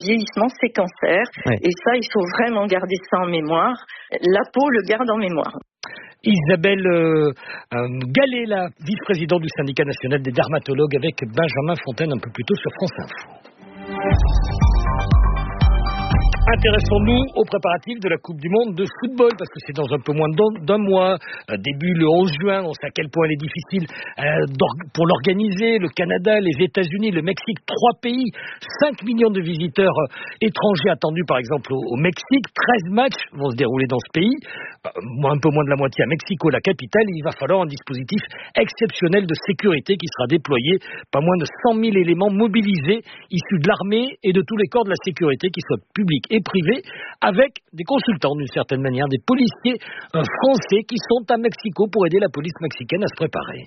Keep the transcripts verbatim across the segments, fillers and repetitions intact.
vieillissement, c'est cancer. Ouais. Et ça, il faut vraiment garder ça en mémoire. La peau le garde en mémoire. Isabelle euh, euh, Gallet, la vice-présidente du syndicat national des dermatologues, avec Benjamin Fontaine un peu plus tôt sur France Info. Intéressons-nous aux préparatifs de la Coupe du Monde de football, parce que c'est dans un peu moins d'un mois, début le onze juin, on sait à quel point elle est difficile euh, pour l'organiser, le Canada, les États-Unis, le Mexique, trois pays, cinq millions de visiteurs euh, étrangers attendus par exemple au, au Mexique, treize matchs vont se dérouler dans ce pays, euh, un peu moins de la moitié à Mexico, la capitale, il va falloir un dispositif exceptionnel de sécurité qui sera déployé, pas moins de cent mille éléments mobilisés, issus de l'armée et de tous les corps de la sécurité, qui soient publics et privés, avec des consultants d'une certaine manière, des policiers euh, français qui sont à Mexico pour aider la police mexicaine à se préparer.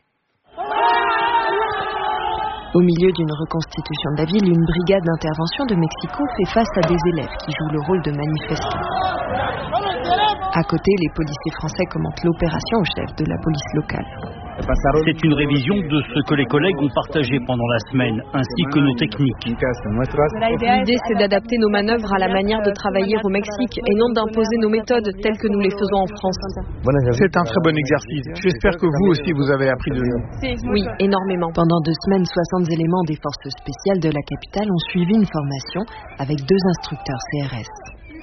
Au milieu d'une reconstitution de la ville, une brigade d'intervention de Mexico fait face à des élèves qui jouent le rôle de manifestants. À côté, les policiers français commentent l'opération au chef de la police locale. C'est une révision de ce que les collègues ont partagé pendant la semaine, ainsi que nos techniques. L'idée, c'est d'adapter nos manœuvres à la manière de travailler au Mexique et non d'imposer nos méthodes telles que nous les faisons en France. C'est un très bon exercice. J'espère que vous aussi, vous avez appris de nous. Oui, énormément. Pendant deux semaines, soixante éléments des forces spéciales de la capitale ont suivi une formation avec deux instructeurs C R S.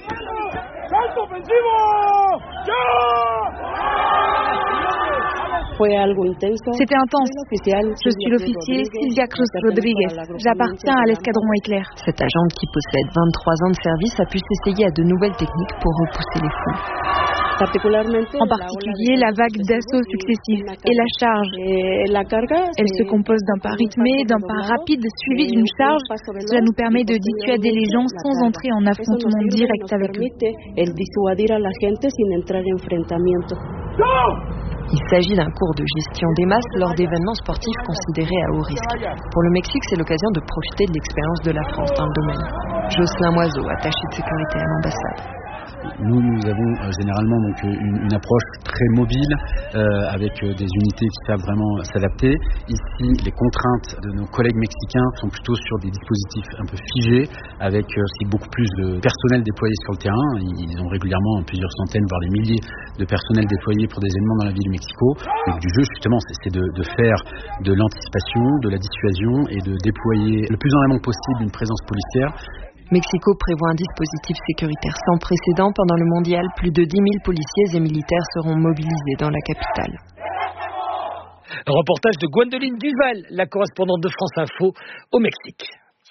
C'était intense. Je suis l'officier Silvia Cruz Rodriguez. J'appartiens à l'escadron éclair. Cette agente qui possède vingt-trois ans de service a pu s'essayer à de nouvelles techniques pour repousser les foules. En particulier la vague d'assauts successifs et la charge. Elle se compose d'un pas rythmé, d'un pas rapide suivi d'une charge. Cela nous permet de dissuader les gens sans entrer en affrontement direct avec eux. Il s'agit d'un cours de gestion des masses lors d'événements sportifs considérés à haut risque. Pour le Mexique, c'est l'occasion de profiter de l'expérience de la France dans le domaine. Jocelyn Moiseau, attaché de sécurité à l'ambassade. Nous, nous avons euh, généralement donc, une, une approche très mobile euh, avec euh, des unités qui savent vraiment s'adapter. Ici, les contraintes de nos collègues mexicains sont plutôt sur des dispositifs un peu figés, avec euh, aussi beaucoup plus de personnel déployé sur le terrain. Ils ont régulièrement plusieurs centaines, voire des milliers de personnels déployés pour des événements dans la ville de Mexico. Donc du jeu, justement, c'est, c'est de, de faire de l'anticipation, de la dissuasion et de déployer le plus en amont possible une présence policière. Mexico prévoit un dispositif sécuritaire sans précédent. Pendant le mondial, plus de dix mille policiers et militaires seront mobilisés dans la capitale. Un reportage de Gwendoline Duval, la correspondante de France Info au Mexique.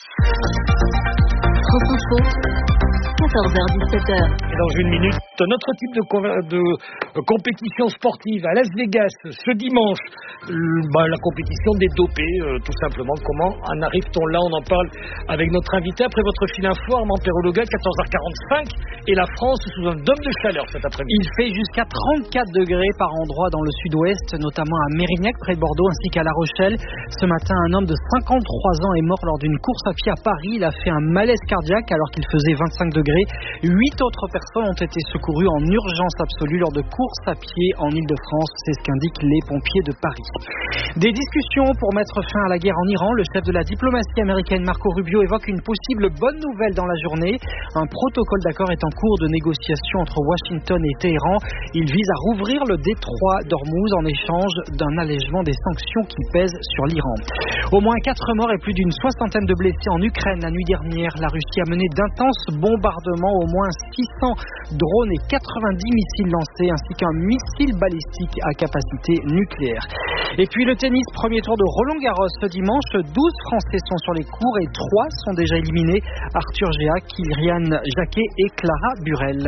France Info, quatorze heures dix-sept heures. Et dans une minute, notre type de, de compétition sportive à Las Vegas ce dimanche, euh, bah, la compétition des dopés, euh, tout simplement. Comment en arrive-t-on là? On en parle avec notre invité après votre fil info, Armand Perrologa, quatorze heures quarante-cinq, et la France sous un dôme de chaleur cet après-midi. Il fait jusqu'à trente-quatre degrés par endroit dans le sud-ouest, notamment à Mérignac, près de Bordeaux, ainsi qu'à La Rochelle. Ce matin, un homme de cinquante-trois ans est mort lors d'une course à pied à Paris. Il a fait un malaise cardiaque alors qu'il faisait vingt-cinq degrés. Huit autres personnes ont été secourues en urgence absolue lors de courses à pied en Île-de-France. C'est ce qu'indiquent les pompiers de Paris. Des discussions pour mettre fin à la guerre en Iran. Le chef de la diplomatie américaine, Marco Rubio, évoque une possible bonne nouvelle dans la journée. Un protocole d'accord est en cours de négociation entre Washington et Téhéran. Il vise à rouvrir le détroit d'Ormuz en échange d'un allègement des sanctions qui pèsent sur l'Iran. Au moins quatre morts et plus d'une soixantaine de blessés en Ukraine la nuit dernière. La Russie a mené d'intenses bombardements, au moins six cents drones et quatre-vingt-dix missiles lancés, ainsi qu'un missile balistique à capacité nucléaire. Et puis le tennis, premier tour de Roland-Garros ce dimanche. douze Français sont sur les cours et trois sont déjà éliminés. Arthur Géa, Kylian Jacquet et Clara Burel.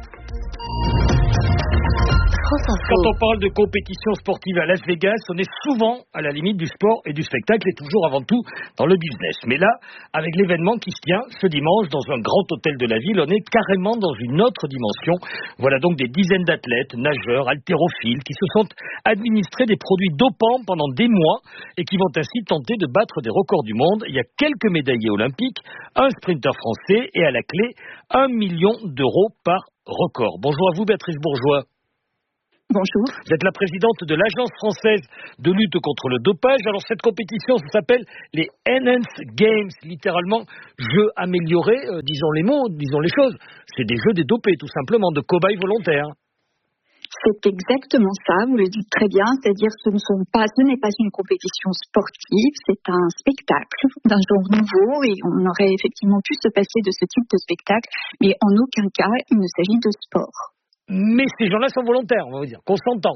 Quand on parle de compétition sportive à Las Vegas, on est souvent à la limite du sport et du spectacle et toujours avant tout dans le business. Mais là, avec l'événement qui se tient ce dimanche dans un grand hôtel de la ville, on est carrément dans une autre dimension. Voilà donc des dizaines d'athlètes, nageurs, haltérophiles qui se sont administrés des produits dopants pendant des mois et qui vont ainsi tenter de battre des records du monde. Il y a quelques médaillés olympiques, un sprinter français et à la clé, un million d'euros par record. Bonjour à vous, Béatrice Bourgeois. Bonjour. Vous êtes la présidente de l'Agence française de lutte contre le dopage. Alors cette compétition, ça s'appelle les Enhanced Games, littéralement jeux améliorés, euh, disons les mots, disons les choses. C'est des jeux des dopés, tout simplement, de cobayes volontaires. C'est exactement ça, vous le dites très bien, c'est-à-dire que ce ne sont pas, ce n'est pas une compétition sportive, c'est un spectacle d'un genre nouveau et on aurait effectivement pu se passer de ce type de spectacle, mais en aucun cas il ne s'agit de sport. Mais ces gens-là sont volontaires, on va dire, consentants.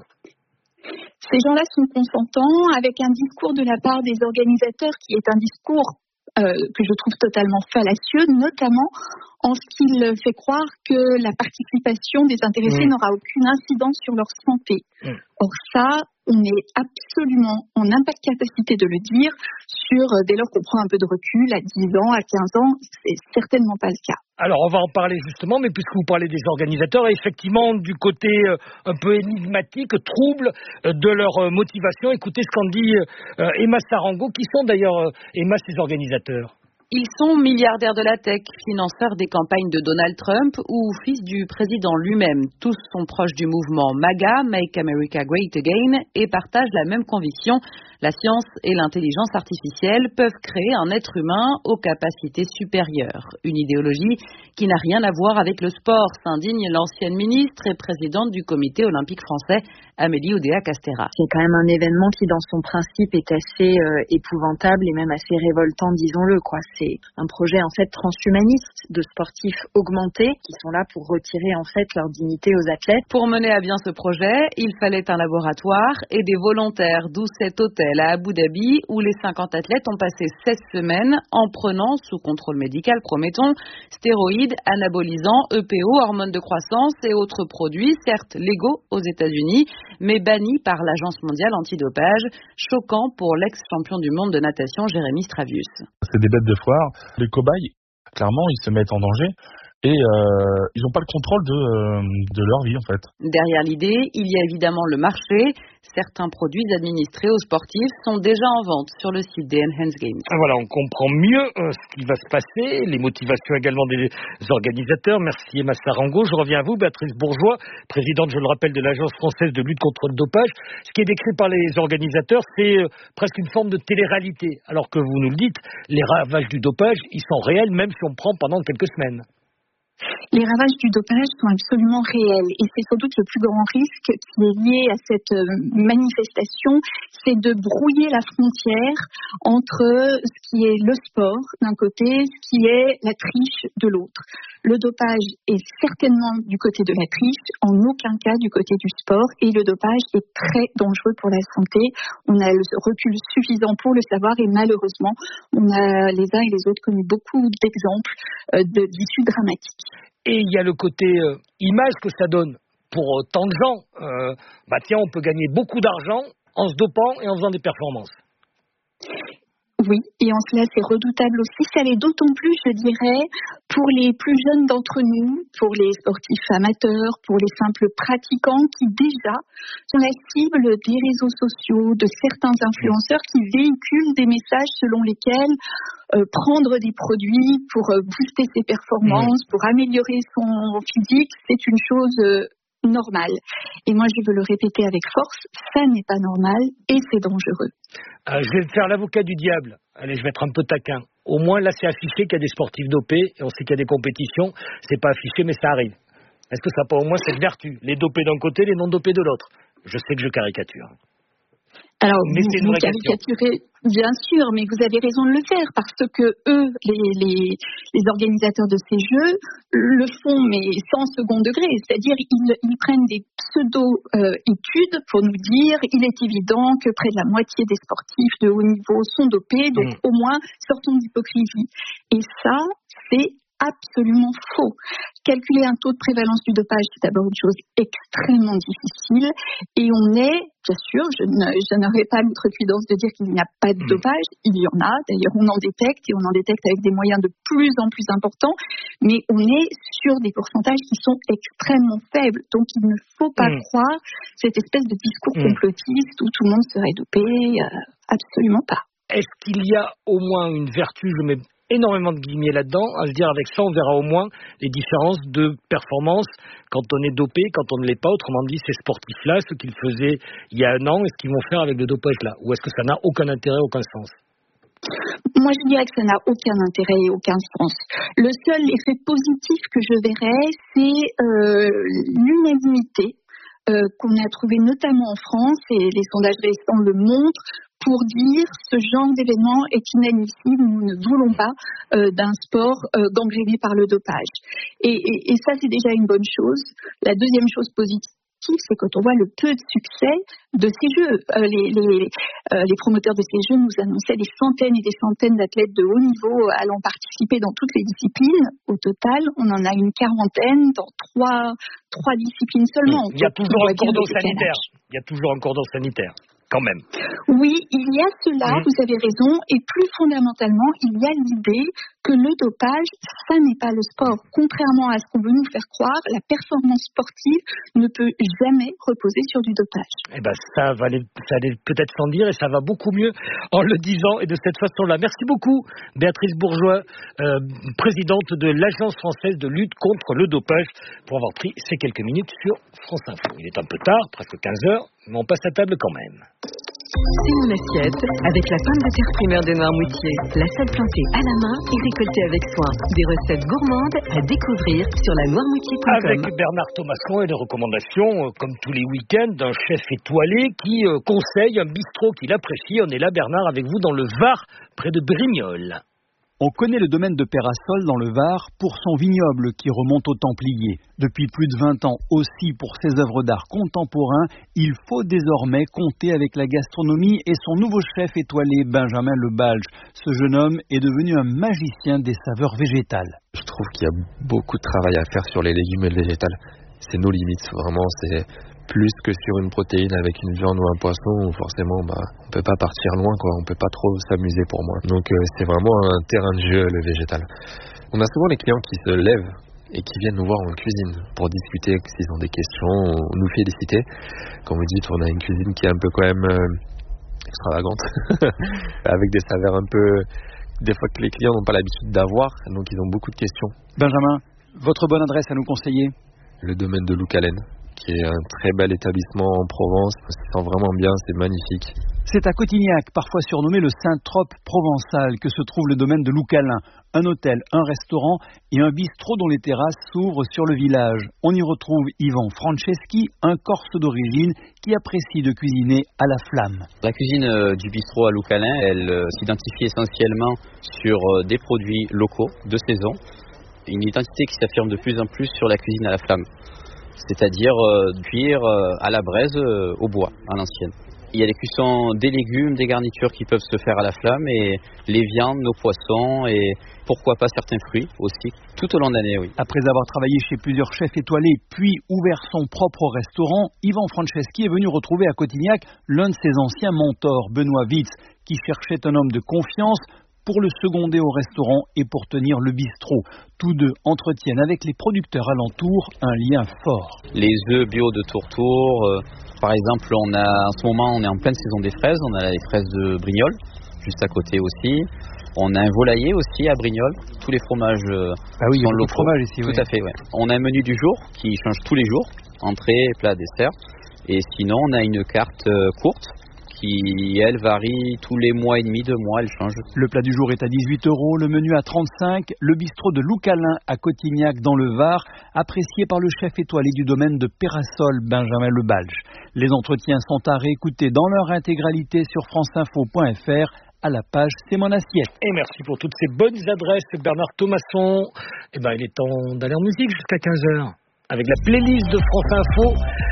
Ces gens-là sont consentants avec un discours de la part des organisateurs qui est un discours euh, que je trouve totalement fallacieux, notamment en ce qu'il fait croire que la participation des intéressés mmh. n'aura aucune incidence sur leur santé. Mmh. Or ça, on est absolument en incapacité de le dire sur, dès lors qu'on prend un peu de recul, à dix ans, à quinze ans, c'est certainement pas le cas. Alors on va en parler justement, mais puisque vous parlez des organisateurs, effectivement du côté euh, un peu énigmatique, trouble euh, de leur euh, motivation, écoutez ce qu'en dit euh, Emma Sarango, qui sont d'ailleurs, euh, Emma, ces organisateurs. Ils sont milliardaires de la tech, financeurs des campagnes de Donald Trump ou fils du président lui-même. Tous sont proches du mouvement MAGA, Make America Great Again, et partagent la même conviction. La science et l'intelligence artificielle peuvent créer un être humain aux capacités supérieures. Une idéologie qui n'a rien à voir avec le sport, s'indigne l'ancienne ministre et présidente du comité olympique français, Amélie Oudéa-Castéra. C'est quand même un événement qui, dans son principe, est assez euh, épouvantable et même assez révoltant, disons-le, quoi. C'est un projet en fait transhumaniste de sportifs augmentés qui sont là pour retirer en fait leur dignité aux athlètes. Pour mener à bien ce projet, il fallait un laboratoire et des volontaires, d'où cet hôtel à Abu Dhabi où les cinquante athlètes ont passé seize semaines en prenant, sous contrôle médical promettons, stéroïdes, anabolisants, E P O, hormones de croissance et autres produits, certes légaux aux États-Unis, mais bannis par l'Agence mondiale antidopage, choquant pour l'ex-champion du monde de natation Jérémy Stravius. C'est des bêtes de foire. Les cobayes, clairement, ils se mettent en danger et euh, ils n'ont pas le contrôle de, euh, de leur vie, en fait. Derrière l'idée, il y a évidemment le marché. Certains produits administrés aux sportifs sont déjà en vente sur le site des Enhanced Games. Voilà, on comprend mieux euh, ce qui va se passer, les motivations également des organisateurs. Merci Emma Sarango. Je reviens à vous, Béatrice Bourgeois, présidente, je le rappelle, de l'Agence française de lutte contre le dopage. Ce qui est décrit par les organisateurs, c'est euh, presque une forme de télé-réalité. Alors que vous nous le dites, les ravages du dopage, ils sont réels, même si on prend pendant quelques semaines. Les ravages du dopage sont absolument réels et c'est sans doute le plus grand risque qui est lié à cette manifestation, c'est de brouiller la frontière entre ce qui est le sport d'un côté, ce qui est la triche de l'autre. Le dopage est certainement du côté de la triche, en aucun cas du côté du sport et le dopage est très dangereux pour la santé. On a le recul suffisant pour le savoir et malheureusement, on a les uns et les autres connu beaucoup d'exemples euh, de, d'issues dramatiques. Et il y a le côté euh, image que ça donne pour euh, tant de gens. Euh, bah tiens, on peut gagner beaucoup d'argent en se dopant et en faisant des performances. Oui, et en cela c'est redoutable aussi. Ça l'est d'autant plus, je dirais, pour les plus jeunes d'entre nous, pour les sportifs amateurs, pour les simples pratiquants qui déjà sont la cible des réseaux sociaux, de certains influenceurs qui véhiculent des messages selon lesquels euh, prendre des produits pour euh, booster ses performances, pour améliorer son physique, c'est une chose euh, normale. Et moi, je veux le répéter avec force, ça n'est pas normal et c'est dangereux. Euh, je vais faire l'avocat du diable. Allez, je vais être un peu taquin. Au moins, là, c'est affiché qu'il y a des sportifs dopés et on sait qu'il y a des compétitions. C'est pas affiché, mais ça arrive. Est-ce que ça n'a pas au moins cette vertu? Les dopés d'un côté, les non dopés de l'autre. Je sais que je caricature. Alors, mais vous, vous caricaturez, bien sûr, mais vous avez raison de le faire parce que eux, les, les, les organisateurs de ces jeux, le font, mais sans second degré. C'est-à-dire, ils, ils prennent des pseudo-études euh, pour nous dire il est évident que près de la moitié des sportifs de haut niveau sont dopés, donc mmh. au moins, sortons d'hypocrisie. Et ça, c'est absolument faux. Calculer un taux de prévalence du dopage, c'est d'abord une chose extrêmement difficile et on est, bien sûr, je, ne, je n'aurais pas l'outrecuidance de dire qu'il n'y a pas de dopage, il y en a, d'ailleurs on en détecte et on en détecte avec des moyens de plus en plus importants, mais on est sur des pourcentages qui sont extrêmement faibles, donc il ne faut pas mmh. croire cette espèce de discours mmh. complotiste où tout le monde serait dopé, euh, absolument pas. Est-ce qu'il y a au moins une vertu, je mets énormément de guillemets là-dedans, à se dire avec ça on verra au moins les différences de performance quand on est dopé, quand on ne l'est pas. Autrement dit, ces sportifs-là, ce qu'ils faisaient il y a un an, et ce qu'ils vont faire avec le dopage là, ou est-ce que ça n'a aucun intérêt, aucun sens? Moi, je dirais que ça n'a aucun intérêt et aucun sens. Le seul effet positif que je verrais, c'est euh, l'unanimité euh, qu'on a trouvée notamment en France, et les sondages récents le montrent, pour dire ce genre d'événement est inadmissible, nous ne voulons pas euh, d'un sport euh, gangréné par le dopage. Et, et, et ça, c'est déjà une bonne chose. La deuxième chose positive, c'est quand on voit le peu de succès de ces jeux. Euh, les, les, euh, les promoteurs de ces jeux nous annonçaient des centaines et des centaines d'athlètes de haut niveau allant participer dans toutes les disciplines. Au total, on en a une quarantaine dans trois, trois disciplines seulement. Il y a toujours un cordon sanitaire. Il y a toujours un cordon sanitaire. Quand même. Oui, il y a cela, mmh. vous avez raison, et plus fondamentalement, il y a l'idée que le dopage, ça n'est pas le sport. Contrairement à ce qu'on veut nous faire croire, la performance sportive ne peut jamais reposer sur du dopage. Eh ben, ça va aller, ça allait peut-être sans dire, et ça va beaucoup mieux en le disant, et de cette façon-là. Merci beaucoup, Béatrice Bourgeois, euh, présidente de l'Agence française de lutte contre le dopage, pour avoir pris ces quelques minutes sur France Info. Il est un peu tard, presque quinze heures, mais on passe à table quand même. C'est mon assiette avec la pomme de terre primeur de Noirmoutier. La seule plantée à la main et récoltée avec soin. Des recettes gourmandes à découvrir sur la noirmoutier point com. Avec Bernard Thomasson et les recommandations, euh, comme tous les week-ends, d'un chef étoilé qui euh, conseille un bistrot qu'il apprécie. On est là, Bernard, avec vous dans le Var, près de Brignoles. On connaît le domaine de Peyrassol dans le Var pour son vignoble qui remonte aux Templiers. Depuis plus de vingt ans aussi pour ses œuvres d'art contemporains, il faut désormais compter avec la gastronomie et son nouveau chef étoilé Benjamin Le Balge. Ce jeune homme est devenu un magicien des saveurs végétales. Je trouve qu'il y a beaucoup de travail à faire sur les légumes et le végétal. C'est nos limites, vraiment, c'est plus que sur une protéine avec une viande ou un poisson, où forcément bah, on peut pas partir loin, quoi. On peut pas trop s'amuser pour moi. Donc euh, c'est vraiment un terrain de jeu, le végétal. On a souvent les clients qui se lèvent et qui viennent nous voir en cuisine pour discuter s'ils ont des questions, ou nous féliciter. Comme vous dites, on a une cuisine qui est un peu quand même euh, extravagante, avec des saveurs un peu, des fois que les clients n'ont pas l'habitude d'avoir, donc ils ont beaucoup de questions. Benjamin, votre bonne adresse à nous conseiller? Le domaine de Loucalen, qui est un très bel établissement en Provence. On se sent vraiment bien, c'est magnifique. C'est à Cotignac, parfois surnommé le Saint-Trope provençal, que se trouve le domaine de Loucalen. Un hôtel, un restaurant et un bistrot dont les terrasses s'ouvrent sur le village. On y retrouve Yvan Franceschi, un Corse d'origine qui apprécie de cuisiner à la flamme. La cuisine euh, du bistrot à Loucalen, elle euh, s'identifie essentiellement sur euh, des produits locaux, de saison. Une identité qui s'affirme de plus en plus sur la cuisine à la flamme. C'est-à-dire euh, cuire euh, à la braise euh, au bois, à l'ancienne. Il y a des cuissons des légumes, des garnitures qui peuvent se faire à la flamme, et les viandes, nos poissons, et pourquoi pas certains fruits aussi, tout au long de l'année, oui. Après avoir travaillé chez plusieurs chefs étoilés, puis ouvert son propre restaurant, Yvan Franceschi est venu retrouver à Cotignac l'un de ses anciens mentors, Benoît Witz, qui cherchait un homme de confiance pour le seconder au restaurant et pour tenir le bistrot. Tous deux entretiennent avec les producteurs alentours un lien fort. Les œufs bio de Tourtour, euh, par exemple, on a, en ce moment on est en pleine saison des fraises, on a les fraises de Brignoles, juste à côté aussi. On a un volailler aussi à Brignoles, tous les fromages euh, ah oui, sont locaux. Fromage ici, Tout oui. à fait, ouais. On a un menu du jour qui change tous les jours, entrée, plat, dessert. Et sinon, on a une carte euh, courte qui, elle, varie tous les mois et demi, deux mois, elle change. Le plat du jour est à dix-huit euros, le menu à trente-cinq, le bistrot de Loucalen à Cotignac dans le Var, apprécié par le chef étoilé du domaine de Peyrassol, Benjamin Le Balge. Les entretiens sont à réécouter dans leur intégralité sur franceinfo point f r à la page C'est mon assiette. Et merci pour toutes ces bonnes adresses, Bernard Thomasson. Eh ben, il est temps d'aller en musique jusqu'à quinze heures. Avec la playlist de France Info,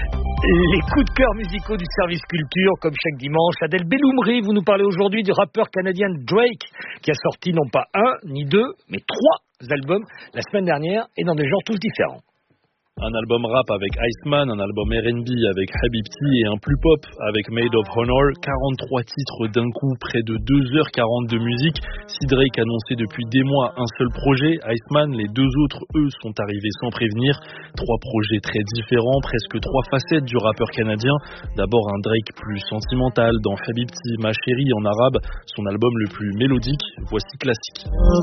les coups de cœur musicaux du service culture, comme chaque dimanche. Adèle Belloumri, vous nous parlez aujourd'hui du rappeur canadien Drake, qui a sorti non pas un, ni deux, mais trois albums la semaine dernière, et dans des genres tous différents. Un album rap avec Iceman, un album R and B avec Habibti et un plus pop avec Made of Honor. quarante-trois titres d'un coup, près de deux heures quarante de musique. Si Drake annonçait depuis des mois un seul projet, Iceman, les deux autres, eux, sont arrivés sans prévenir. Trois projets très différents, presque trois facettes du rappeur canadien. D'abord un Drake plus sentimental dans Habibti, Ma Chérie en arabe, son album le plus mélodique. Voici Classique. Oh